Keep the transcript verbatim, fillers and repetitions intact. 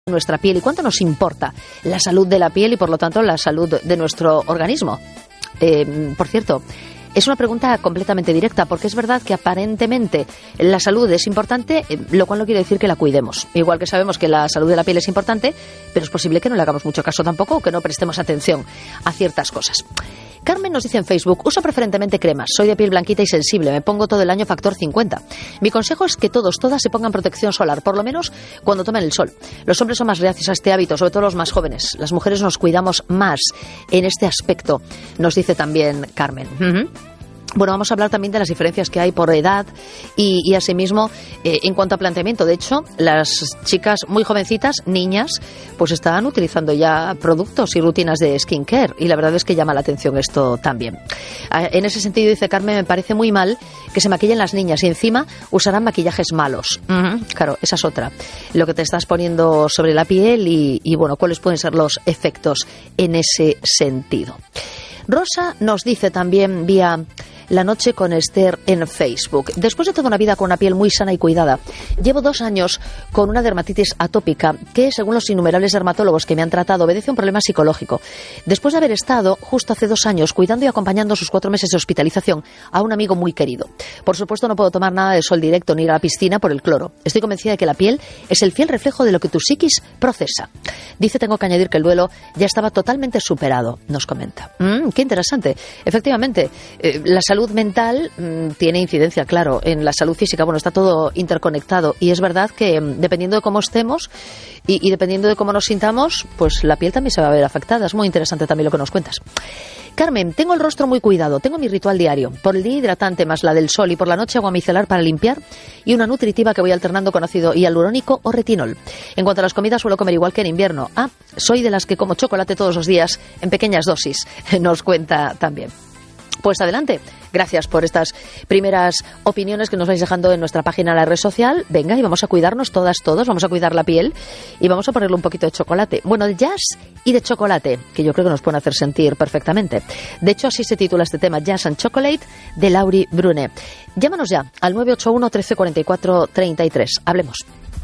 nuestra piel y cuánto nos importa la salud de la piel y por lo tanto la salud de nuestro organismo. Eh, por cierto, es una pregunta completamente directa porque es verdad que aparentemente la salud es importante, lo cual no quiere decir que la cuidemos. Igual que sabemos que la salud de la piel es importante, pero es posible que no le hagamos mucho caso tampoco o que no prestemos atención a ciertas cosas. Carmen nos dice en Facebook: uso preferentemente cremas, soy de piel blanquita y sensible, me pongo todo el año factor cincuenta. Mi consejo es que todos, todas se pongan protección solar, por lo menos cuando tomen el sol. Los hombres son más reacios a este hábito, sobre todo los más jóvenes. Las mujeres nos cuidamos más en este aspecto, nos dice también Carmen. Uh-huh. Bueno, vamos a hablar también de las diferencias que hay por edad y, y asimismo, eh, en cuanto a planteamiento. De hecho, las chicas muy jovencitas, niñas, pues están utilizando ya productos y rutinas de skincare y la verdad es que llama la atención esto también. En ese sentido, dice Carmen, me parece muy mal que se maquillen las niñas y encima usarán maquillajes malos. Uh-huh. Claro, esa es otra. Lo que te estás poniendo sobre la piel y, y, bueno, cuáles pueden ser los efectos en ese sentido. Rosa nos dice también vía La Noche con Esther en Facebook: después de toda una vida con una piel muy sana y cuidada, llevo dos años con una dermatitis atópica que, según los innumerables dermatólogos que me han tratado, obedece a un problema psicológico. Después de haber estado justo hace dos años cuidando y acompañando sus cuatro meses de hospitalización a un amigo muy querido. Por supuesto, no puedo tomar nada de sol directo ni ir a la piscina por el cloro. Estoy convencida de que la piel es el fiel reflejo de lo que tu psiquis procesa. Dice: tengo que añadir que el duelo ya estaba totalmente superado, nos comenta. Mm, qué interesante. Efectivamente, eh, la salud mental mmm, tiene incidencia, claro, en la salud física. Bueno, está todo interconectado y es verdad que mmm, dependiendo de cómo estemos y, y dependiendo de cómo nos sintamos, pues la piel también se va a ver afectada. Es muy interesante también lo que nos cuentas. Carmen: tengo el rostro muy cuidado, tengo mi ritual diario, por el día hidratante más la del sol y por la noche agua micelar para limpiar y una nutritiva que voy alternando con ácido hialurónico o retinol. En cuanto a las comidas, suelo comer igual que en invierno. Ah, soy de las que como chocolate todos los días en pequeñas dosis, nos cuenta también. Pues adelante, gracias por estas primeras opiniones que nos vais dejando en nuestra página en la red social. Venga, y vamos a cuidarnos todas, todos, vamos a cuidar la piel y vamos a ponerle un poquito de chocolate. Bueno, de jazz y de chocolate, que yo creo que nos pueden hacer sentir perfectamente. De hecho, así se titula este tema, Jazz and Chocolate, de Laurie Brune. Llámanos ya al nueve ocho uno, trece, cuarenta y cuatro, treinta y tres. Hablemos.